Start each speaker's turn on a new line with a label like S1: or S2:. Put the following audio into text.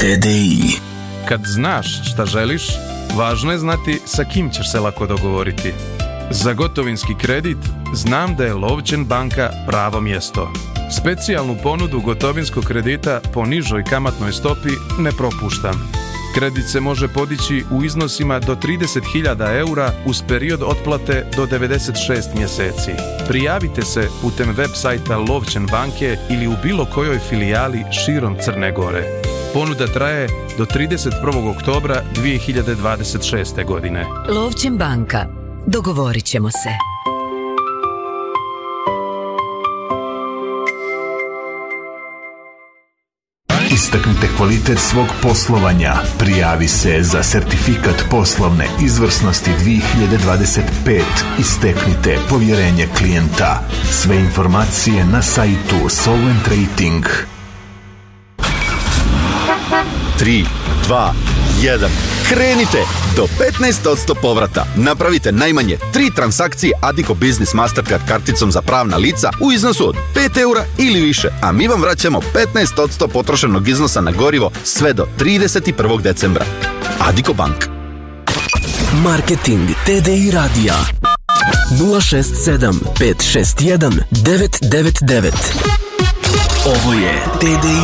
S1: TDI.
S2: Kad znaš šta želiš, važno je znati sa kim ćeš se lako dogovoriti. Za gotovinski kredit znam da je Lovćen banka pravo mjesto. Specijalnu ponudu gotovinskog kredita po nižoj kamatnoj stopi ne propuštam. Kredit se može podići u iznosima do 30.000 eura uz period otplate do 96 mjeseci. Prijavite se putem web sajta Lovćen banke ili u bilo kojoj filijali širom Crne Gore. Ponuda traje do 31. oktobra 2026. godine.
S3: Lovćen banka. Dogovorit ćemo se.
S1: Istaknite kvalitet svog poslovanja. Prijavi se za sertifikat poslovne izvrsnosti 2025 i steknite povjerenje klijenta. Sve informacije na sajtu Solvent Rating.
S4: 3, 2, 1. Krenite! Do 15% povrata. Napravite najmanje 3 transakcije Addiko Business Mastercard karticom za pravna lica u iznosu od 5 eura ili više, a mi vam vraćamo 15% potrošenog iznosa na gorivo sve do 31. decembra. Addiko Bank.
S5: Marketing TDI radija 067 561 999. Ovo je TDI